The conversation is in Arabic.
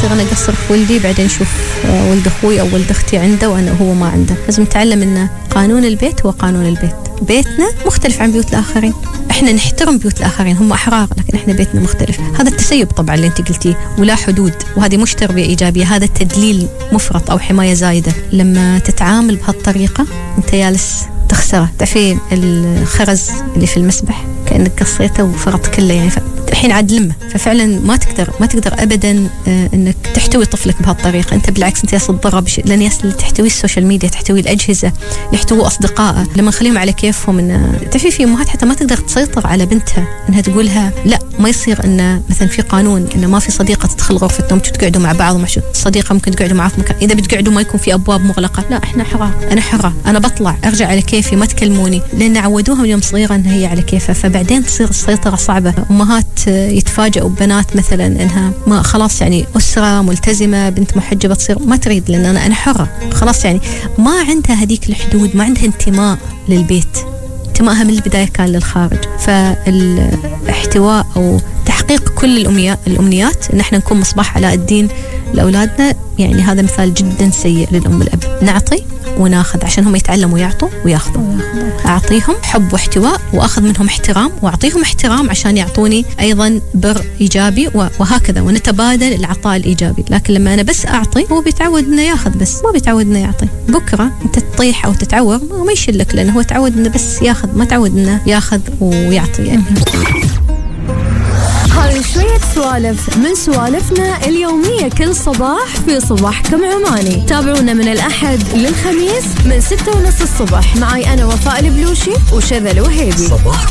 يصير أنا أقصر في ولدي بعدين أشوف ولد أخوي أو ولد أختي عنده وأنا هو ما عنده. لازم نتعلم إن قانون البيت هو قانون البيت. بيتنا مختلف عن بيوت الآخرين. إحنا نحترم بيوت الآخرين، هم أحرار، لكن إحنا بيتنا مختلف. هذا التسيب طبعا اللي أنت قلتيه ولا حدود، وهذه مش تربية إيجابية، هذا تدليل مفرط أو حماية زايدة. لما تتعامل بهالطريقة أنت جالس تخسره. تعرفين الخرز اللي في المسبح كأنك قصيته وفرط كله يعني، الحين عاد لمه. ففعلا ما تقدر ابدا انك تحتوي طفلك بهالطريقه. انت بالعكس انت تضرب، لان تحتوي السوشيال ميديا، تحتوي الاجهزه، يحتوي اصدقائه. لما نخليهم على كيفهم، ان في امهات حتى ما تقدر تسيطر على بنتها، انها تقولها لا ما يصير ان مثلا في قانون انه ما في صديقه تدخل غرفه نوم تقعدوا مع بعض، ومع الصديقه ممكن تقعدوا معاه في مكان، اذا بتقعدوا ما يكون في ابواب مغلقه. لا احنا حرة، انا حره، انا بطلع ارجع على كيفي، ما تكلموني، لان عودوها من يوم صغيره ان هي على كيفها. فبعدين تصير السيطره صعبه. امهات يتفاجئوا ببنات مثلا انها ما خلاص يعني اسره ملتزمه، بنت محجبه تصير ما تريد، لان انا حره خلاص، يعني ما عندها هذيك الحدود، ما عندها انتماء للبيت. انتمائها من البدايه كان للخارج. فالاحتواء او تحقيق كل الامنيات ان احنا نكون مصباح علاء الدين لاولادنا، يعني هذا مثال جدا سيء للام والاب. نعطي وناخذ عشان هم يتعلموا يعطوا وياخذوا. أعطيهم حب واحتواء وأخذ منهم احترام، وأعطيهم احترام عشان يعطوني أيضا بر إيجابي، وهكذا، ونتبادل العطاء الإيجابي. لكن لما أنا بس أعطي هو بيتعود إنه ياخذ، بس ما بيتعود إنه يعطي. بكرة أنت تطيح أو تتعور ما يشلك، لأنه هو تعود إنه بس ياخذ، ما تعود إنه ياخذ ويعطي يعني. هذه شوية سوالف من سوالفنا اليومية كل صباح في صباحكم عماني. تابعونا من الأحد للخميس من 6:30 الصبح معي أنا وفاء البلوشي وشذى الوهيبي.